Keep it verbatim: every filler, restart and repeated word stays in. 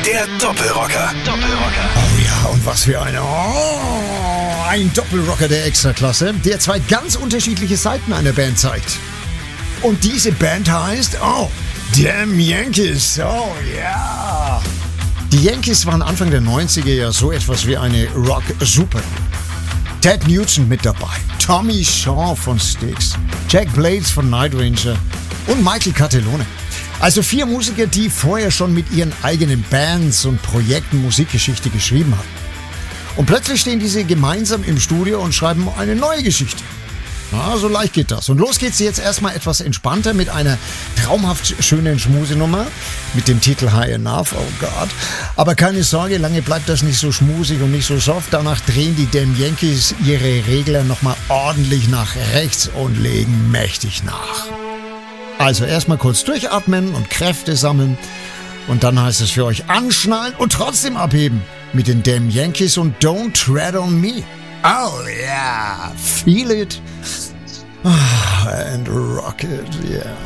Der Doppelrocker. Doppelrocker. Oh ja, und was für eine... Oh, ein Doppelrocker der Extraklasse, der zwei ganz unterschiedliche Seiten einer Band zeigt. Und diese Band heißt... Oh, Damn Yankees. Oh ja. Die Yankees waren Anfang der neunziger ja so etwas wie eine Rock-Super. Ted Nugent mit dabei, Tommy Shaw von Styx, Jack Blades von Night Ranger und Michael Catalone. Also vier Musiker, die vorher schon mit ihren eigenen Bands und Projekten Musikgeschichte geschrieben haben. Und plötzlich stehen diese gemeinsam im Studio und schreiben eine neue Geschichte. Na, so leicht geht das. Und los geht's jetzt erstmal etwas entspannter mit einer traumhaft schönen Schmusenummer mit dem Titel High Enough, oh Gott. Aber keine Sorge, lange bleibt das nicht so schmusig und nicht so soft. Danach drehen die Damn Yankees ihre Regler nochmal ordentlich nach rechts und legen mächtig nach. Also erstmal kurz durchatmen und Kräfte sammeln. Und dann heißt es für euch anschnallen und trotzdem abheben mit den Damn Yankees und Don't Tread on Me. Oh yeah, feel it and rock it, yeah.